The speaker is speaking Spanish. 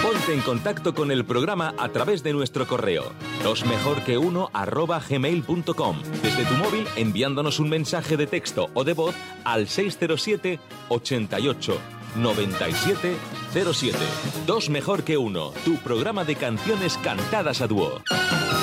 Ponte en contacto con el programa a través de nuestro correo dosmejorque1@gmail.com, desde tu móvil enviándonos un mensaje de texto o de voz al 607 88 9707. Dos Mejor que Uno, tu programa de canciones cantadas a dúo.